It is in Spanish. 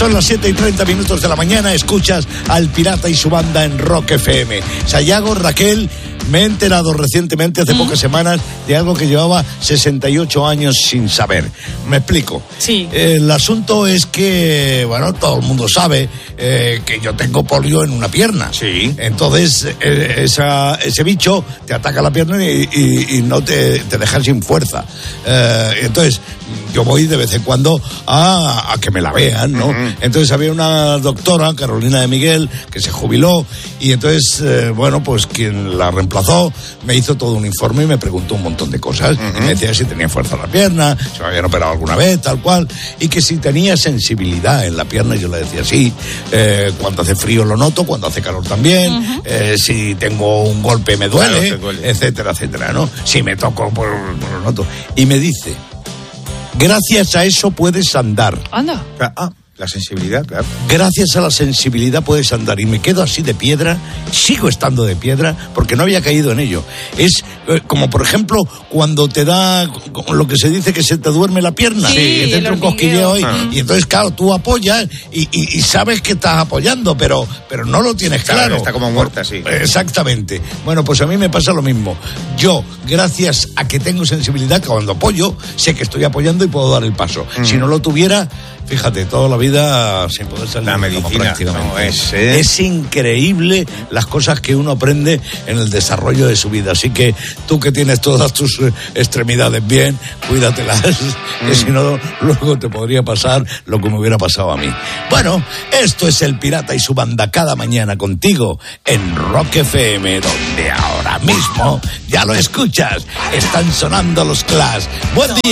Son las 7:30 de la mañana, escuchas al Pirata y su banda en Rock FM. Sayago, Raquel, me he enterado recientemente, hace pocas semanas, de algo que llevaba 68 años sin saber. Me explico. Sí. El asunto es que, bueno, todo el mundo sabe que yo tengo polio en una pierna. Sí. Entonces, ese bicho te ataca la pierna y no te deja sin fuerza. Entonces, yo voy de vez en cuando a que me la vean, ¿no? Uh-huh. Entonces había una doctora, Carolina de Miguel, que se jubiló y entonces, bueno, pues quien la reemplazó me hizo todo un informe y me preguntó un montón de cosas. Uh-huh. Y me decía si tenía fuerza en la pierna, si me habían operado alguna vez, tal cual, y que si tenía sensibilidad en la pierna. Yo le decía sí, cuando hace frío lo noto, cuando hace calor también, uh-huh. Si tengo un golpe me duele, claro, etcétera, etcétera, ¿no? Si me toco, pues lo noto. Y me dice: gracias a eso puedes andar. Anda. La sensibilidad, claro. Gracias a la sensibilidad puedes andar. Y me quedo así de piedra, sigo estando de piedra, porque no había caído en ello. Es como, por ejemplo, cuando te da lo que se dice que se te duerme la pierna. Sí, que te entra un cosquilleo ahí. Y entonces, claro, tú apoyas y sabes que estás apoyando, pero no lo tienes claro. Está como muerta, sí. Exactamente. Bueno, pues a mí me pasa lo mismo. Yo, gracias a que tengo sensibilidad, cuando apoyo, sé que estoy apoyando y puedo dar el paso. Si no lo tuviera, fíjate, toda la vida sin poder salir. La medicina, prácticamente. No, es increíble las cosas que uno aprende en el desarrollo de su vida. Así que tú que tienes todas tus extremidades bien, cuídatelas, que si no, luego te podría pasar lo que me hubiera pasado a mí. Bueno, esto es El Pirata y su banda cada mañana contigo en Rock FM, donde ahora mismo, ya lo escuchas, están sonando los Clash. Buen día.